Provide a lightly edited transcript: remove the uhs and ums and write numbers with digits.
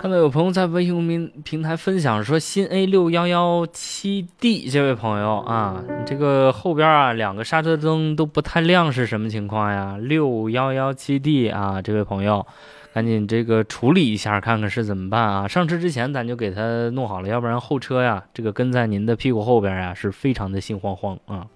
看到有朋友在微信平台分享说，新 A6117D 这位朋友啊，这个后边啊2个刹车灯都不太亮，是什么情况呀？6117D 啊，这位朋友，赶紧这个处理一下，看看是怎么办啊？上车之前咱就给他弄好了，要不然后车呀，这个跟在您的屁股后边呀，是非常的心慌慌啊。